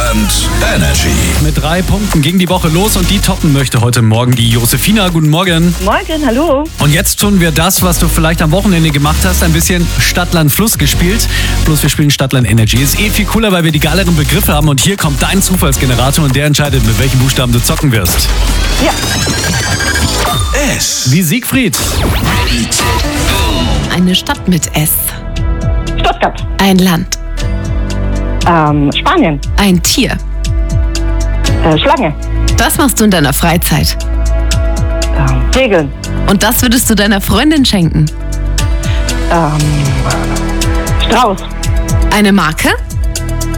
Energy. Mit 3 Punkten ging die Woche los und die toppen möchte heute Morgen die Josefina. Guten Morgen. Morgen, hallo. Und jetzt tun wir das, was du vielleicht am Wochenende gemacht hast, ein bisschen Stadt-Land-Fluss gespielt. Bloß wir spielen Stadt-Land-Energy. Ist viel cooler, weil wir die geileren Begriffe haben und hier kommt dein Zufallsgenerator und der entscheidet, mit welchen Buchstaben du zocken wirst. Ja. S. Wie Siegfried. Eine Stadt mit S. Stuttgart. Ein Land. Spanien. Ein Tier. Schlange. Das machst du in deiner Freizeit. Segeln. Und das würdest du deiner Freundin schenken. Strauß. Eine Marke.